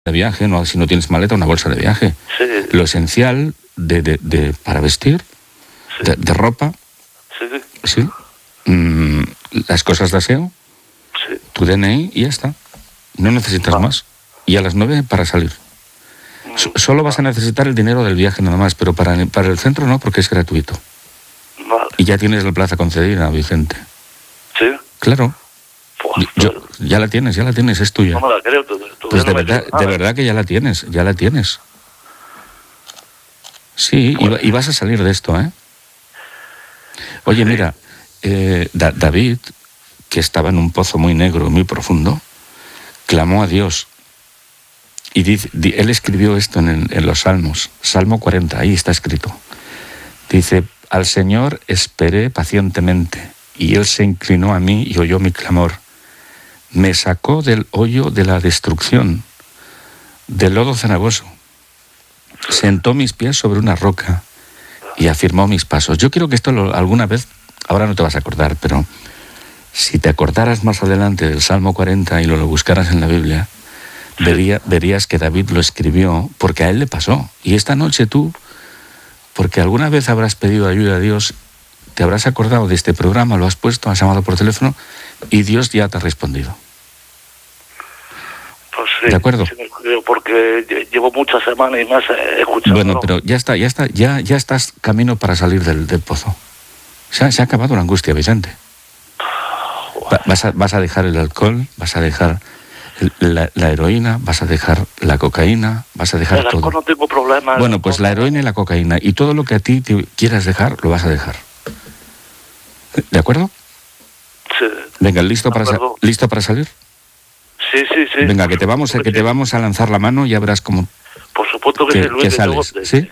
de viaje, no, si no tienes maleta, una bolsa de viaje. Sí. Lo esencial para vestir, Sí. de ropa, Sí. sí. Las cosas de aseo, Sí. tu DNI y ya está. No necesitas más. Y a las 9 para salir. Solo vas a necesitar el dinero del viaje nada más, pero para el centro no, porque es gratuito. Vale. Y ya tienes la plaza concedida, Vicente. ¿Sí? Claro. Pues, Ya la tienes, es tuya. no me la creo. Pues de verdad que ya la tienes. Sí, y vas a salir de esto, ¿eh? Oye, mira, David, que estaba en un pozo muy negro, muy profundo, clamó a Dios. Y él escribió esto en los Salmos, Salmo 40, ahí está escrito. Dice, al Señor esperé pacientemente, y Él se inclinó a mí y oyó mi clamor. Me sacó del hoyo de la destrucción, del lodo cenagoso. Sentó mis pies sobre una roca y afirmó mis pasos. Yo quiero que esto alguna vez, ahora no te vas a acordar, pero si te acordaras más adelante del Salmo 40 y lo buscaras en la Biblia, verías que David lo escribió porque a él le pasó. Y esta noche tú, porque alguna vez habrás pedido ayuda a Dios, te habrás acordado de este programa, lo has puesto, has llamado por teléfono y Dios ya te ha respondido. Pues sí, ¿De acuerdo? Sí, porque llevo muchas semanas y más escuchando. Bueno, pero ya estás camino para salir del pozo. Se ha acabado la angustia, Vicente. Vas a dejar el alcohol, vas a dejar la heroína, vas a dejar la cocaína, vas a dejar el todo. alcohol no tengo problema. Bueno, pues la heroína y la cocaína y todo lo que a ti te quieras dejar, lo vas a dejar. ¿De acuerdo? Sí. Venga, ¿listo para salir? Sí. Venga, que te vamos a lanzar la mano y ya verás cómo. Por supuesto que que sales, ¿sí?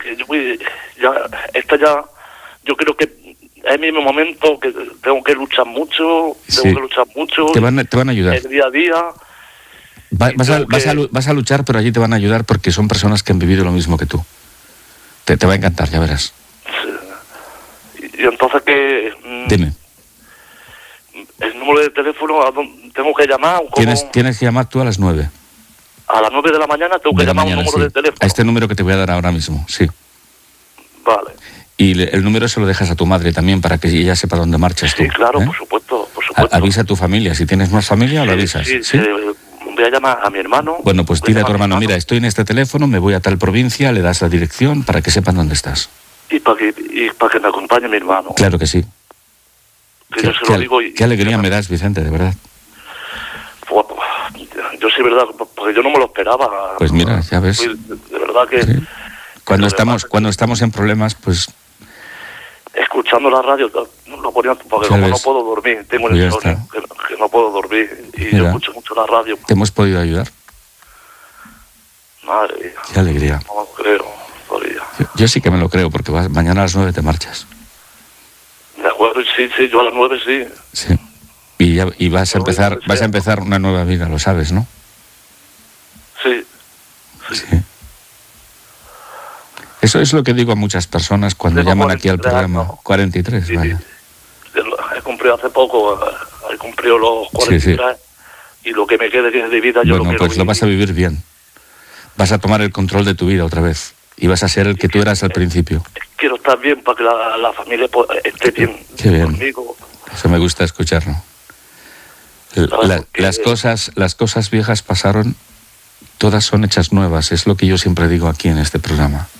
Yo creo que es mi momento, que tengo que luchar mucho, Te van a ayudar. El día a día. Vas a luchar, pero allí te van a ayudar porque son personas que han vivido lo mismo que tú. Te va a encantar, ya verás. Sí. Y entonces que... Dime. El número de teléfono, ¿a dónde tengo que llamar? Tienes que llamar tú a las 9. A las 9 de la mañana tengo que llamar a un número de teléfono. A este número que te voy a dar ahora mismo, sí. Vale. Y el número se lo dejas a tu madre también para que ella sepa dónde marchas tú. Sí, claro, ¿eh? por supuesto. Avisa a tu familia, si tienes más familia, lo avisas. Sí. Voy a llamar a mi hermano. Bueno, pues dile a tu hermano, mira, estoy en este teléfono, me voy a tal provincia, le das la dirección para que sepan dónde estás. Y para que me acompañe mi hermano. Claro que sí. Qué alegría me das, Vicente, de verdad. Pues, yo sí, verdad, porque yo no me lo esperaba. Pues mira, ya ves. De verdad que... Sí. Cuando estamos en problemas, pues... Escuchando la radio, lo ponía, porque como no puedo dormir, tengo el insomnio, que no puedo dormir, y yo escucho mucho la radio. ¿Te hemos podido ayudar? Madre mía. Qué alegría. No lo creo todavía. Yo sí que me lo creo, porque mañana a las 9 te marchas. De acuerdo, sí, yo a las 9 sí. Sí. Y vas a empezar una nueva vida, lo sabes, ¿no? Sí. Eso es lo que digo a muchas personas cuando llaman aquí al programa. 43, sí, vaya. He cumplido hace poco, he cumplido los 43 y lo que me quede de vida yo lo quiero pues lo vas a vivir bien. Vas a tomar el control de tu vida otra vez y vas a ser el que tú eras al principio. Quiero estar bien para que la familia esté bien, conmigo. Eso me gusta escucharlo. Las cosas viejas pasaron, todas son hechas nuevas, es lo que yo siempre digo aquí en este programa.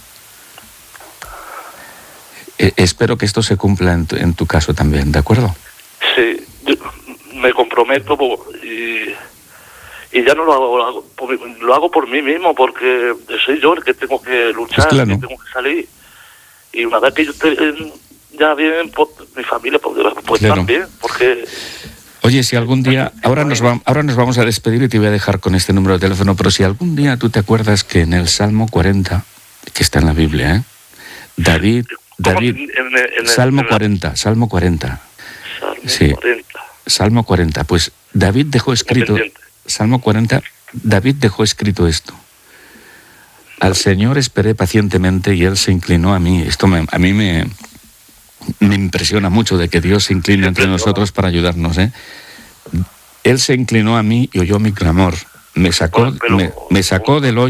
Espero que esto se cumpla en tu caso también, ¿de acuerdo? Sí, yo me comprometo y ya no lo hago por mí mismo, porque soy yo el que tengo que luchar, pues claro. que tengo que salir. Y una vez que yo esté ya bien, pues, mi familia pues claro. también, porque... Oye, si algún día, ahora nos vamos a despedir y te voy a dejar con este número de teléfono, pero si algún día tú te acuerdas que en el Salmo 40, que está en la Biblia, David, Salmo 40. Sí, Salmo 40. Pues David dejó escrito, Salmo 40, David dejó escrito esto. Al Señor esperé pacientemente y Él se inclinó a mí. Esto a mí me impresiona mucho de que Dios se incline entre nosotros para ayudarnos, Él se inclinó a mí y oyó mi clamor. me sacó del hoyo.